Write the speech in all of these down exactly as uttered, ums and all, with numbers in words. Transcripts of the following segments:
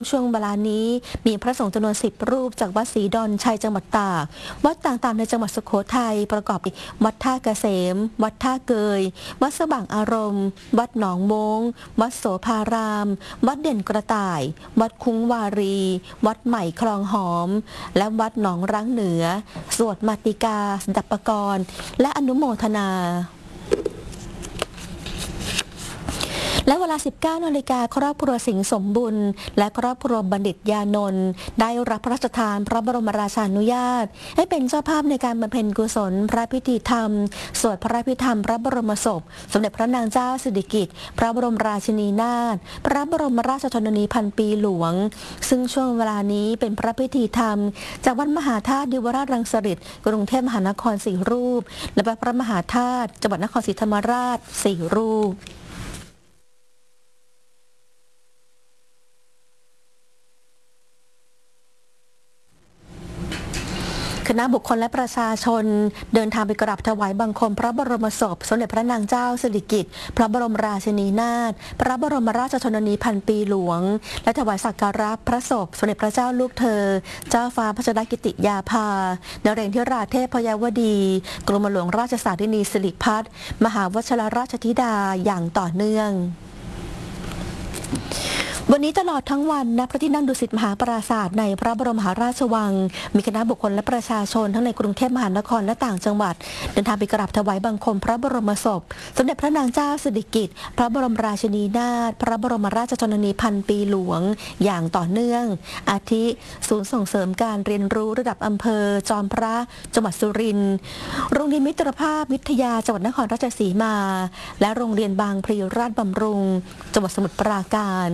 ช่วงเวลานี้มีพระสงฆ์จำนวนสิบรูปจากวัดศรีดอนชัยจังหวัดตากวัดต่างๆในจังหวัดสุโขทัยประกอบด้วยวัดท่าเกษมวัดท่าเกยวัดสว่างอารมณ์วัดหนองมงวัดโสภาราม วัดเด่นกระต่าย วัดคุ้งวารี วัดใหม่คลองหอมและวัดหนองรังเหนือสวดมาติกาดับปกรณ์และอนุโมทนาและเวลา สิบเก้า นาฬิกาครอบครัวสิงห์สมบุญและครอบครัวบัณฑิตยานนท์ได้รับพระราชทานพระบรมราชานุญาตให้เป็นเจ้าภาพในการบำเพ็ญกุศลพระพิธีธรรมสวดพระพิธรรมพระบรมศพสมเด็จพระนางเจ้าสิริกิติ์พระบรมราชินีนาถพระบรมราชชนนีพันปีหลวงซึ่งช่วงเวลานี้เป็นพระพิธีธรรมจากวัดมหาธาตุดิวราชรังสฤษฎ์กรุงเทพมหานครสี่รูปและวัดพระมหาธาตุจังหวัดนครศรีธรรมราชสี่รูปคณะบุคคลและประชาชนเดินทางไปกราบถวายบังคมพระบรมศพสมเด็จพระนางเจ้าสิริกิติ์พระบรมราชินีนาถพระบรมราชชนนีพันปีหลวงและถวายสักการะพระศพสมเด็จพระเจ้าลูกเธอเจ้าฟ้าพัชรกิติยาภานเรศวราเทพยวดีกรมหลวงราชสารินีสิริพัฒน์มหาวชิรราชธิดาอย่างต่อเนื่องวันนี้ตลอดทั้งวันณพระที่นั่งดุสิตมหาปราสาทในพระบรมมหาราชวังมีคณะบุคคลและประชาชนทั้งในกรุงเทพมหานครและต่างจังหวัดเดินทางไปกราบถวายบังคมพระบรมศพสมเด็จพระนางเจ้าสิริกิติ์พระบรมราชินีนาถพระบรมราชชนนีพันปีหลวงอย่างต่อเนื่องอาทิศูนย์ส่งเสริมการเรียนรู้ระดับอำเภอจอมพระจังหวัดสุรินทร์โรงเรียนมิตรภาพวิทยาจังหวัดนครราชสีมาและโรงเรียนบางพลีราชบำรุงจังหวัดสมุทรปราการ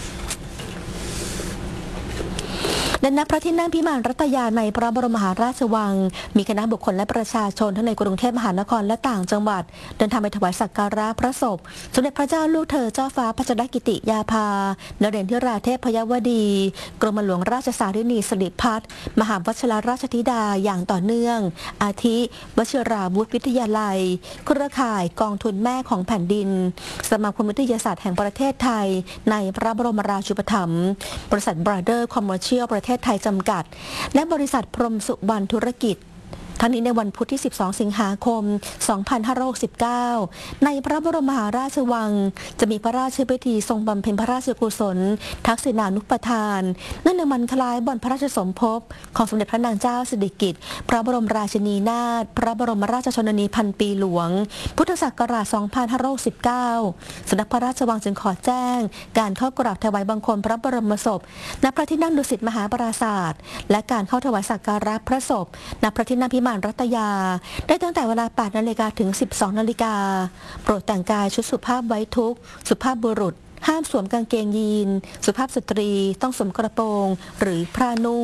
และณพระที่นั่งพิมานรัตยาในพระบรมมหาราชวังมีคณะบุคคลและประชาชนทั้งในกรุงเทพมหานครและต่างจังหวัดเดินทางไปถวายสักการะพระศพสมเด็จพระเจ้าลูกเธอเจ้าฟ้าพัชรกิติยาภานเรศวราเทพยวดีกรมหลวงราชสารินีสิริพัฒน์มหาวชิรราชธิดาอย่างต่อเนื่องอาทิวชิราวุธวิทยาลัยเครือข่ายกองทุนแม่ของแผ่นดินสมาคมวิทยาศาสตร์แห่งประเทศไทยในพระบรมราชูปถัมภ์บริษัทบราเดอร์คอมเมอร์เชียลประเทศไทยจำกัดและบริษัทพรหมสุวรรณธุรกิจทั้งนี้ในวันพุธที่ สิบสอง สิงหาคม สองพันห้าร้อยหกสิบเก้า ในพระบรมมหาราชวังจะมีพระราชพิธีทรงบำเพ็ญพระราชกุศลทักษิณานุปทานเนื่องในวันคล้ายวันพระราชสมภพของสมเด็จพระนางเจ้าสิริกิติ์พระบรมราชินีนาถพระบรมราชชนนีพันปีหลวงพุทธศักราช สองพันห้าร้อยหกสิบเก้า สำนักพระราชวังจึงขอแจ้งการเข้ากราบถวายบังคมพระบรมศพณพระที่นั่งดุสิตมหาปราสาทและการเข้าถวายสักการะพระศพณพระที่นั่งพิมานรัตยาได้ตั้งแต่เวลา แปด นาฬิกาถึง สิบสอง นาฬิกาโปรดแต่งกายชุดสุภาพไว้ทุกข์สุภาพบุรุษห้ามสวมกางเกงยีนสุภาพสตรีต้องสวมกระโปรงหรือผ้านุ่ง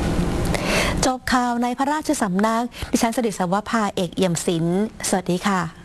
จบข่าวในพระราชสำนักดิฉันสริศวภาเอกเอี่ยมศิลป์สวัสดีค่ะ